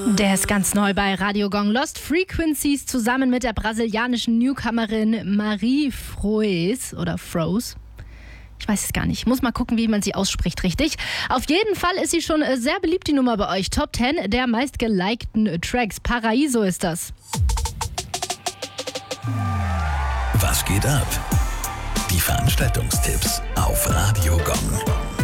Der ist ganz neu bei Radio Gong. Lost Frequencies zusammen mit der brasilianischen Newcomerin Marie Froes oder Froes. Ich weiß es gar nicht. Ich muss mal gucken, wie man sie ausspricht, richtig. Auf jeden Fall ist sie schon sehr beliebt, die Nummer bei euch. Top 10 der meistgelikten Tracks. Paraíso ist das. Was geht ab? Die Veranstaltungstipps auf Radio Gong.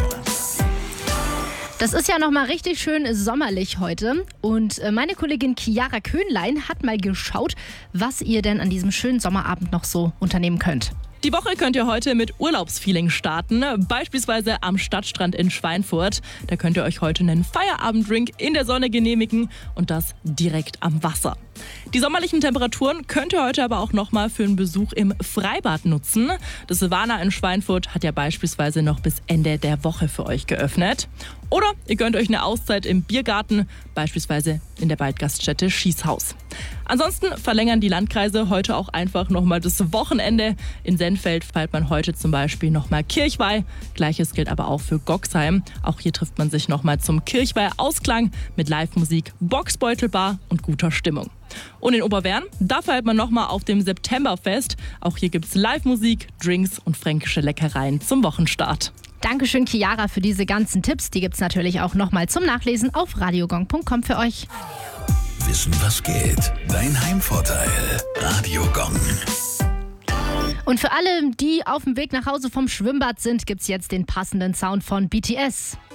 Das ist ja nochmal richtig schön sommerlich heute und meine Kollegin Chiara Köhnlein hat mal geschaut, was ihr denn an diesem schönen Sommerabend noch so unternehmen könnt. Die Woche könnt ihr heute mit Urlaubsfeeling starten, beispielsweise am Stadtstrand in Schweinfurt. Da könnt ihr euch heute einen Feierabenddrink in der Sonne genehmigen und das direkt am Wasser. Die sommerlichen Temperaturen könnt ihr heute aber auch nochmal für einen Besuch im Freibad nutzen. Das Silvana in Schweinfurt hat ja beispielsweise noch bis Ende der Woche für euch geöffnet. Oder ihr gönnt euch eine Auszeit im Biergarten, beispielsweise in der Waldgaststätte Schießhaus. Ansonsten verlängern die Landkreise heute auch einfach nochmal das Wochenende. In Sennfeld feiert man heute zum Beispiel nochmal Kirchweih. Gleiches gilt aber auch für Goxheim. Auch hier trifft man sich nochmal zum Kirchweih-Ausklang mit Live-Musik, Boxbeutelbar und guter Stimmung. Und in Oberwern, da feiert man nochmal auf dem Septemberfest. Auch hier gibt's Live-Musik, Drinks und fränkische Leckereien zum Wochenstart. Dankeschön, Chiara, für diese ganzen Tipps. Die gibt's natürlich auch nochmal zum Nachlesen auf radiogong.com für euch. Wissen, was geht? Dein Heimvorteil. Radio Gong. Und für alle, die auf dem Weg nach Hause vom Schwimmbad sind, gibt's jetzt den passenden Sound von BTS.